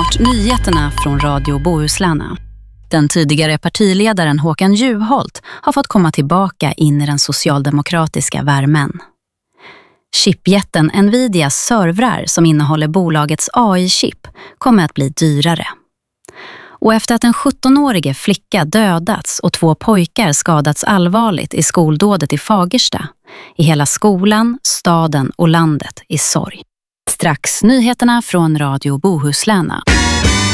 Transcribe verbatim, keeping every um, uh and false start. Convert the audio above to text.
Snart nyheterna från Radio Bohuslän. Den tidigare partiledaren Håkan Juholt har fått komma tillbaka in i den socialdemokratiska värmen. Chipjätten Nvidias servrar som innehåller bolagets A I-chip kommer att bli dyrare. Och efter att en sjuttonårig flicka dödats och två pojkar skadats allvarligt i skoldådet i Fagersta, är hela skolan, staden och landet i sorg. Strax nyheterna från Radio Bohuslän.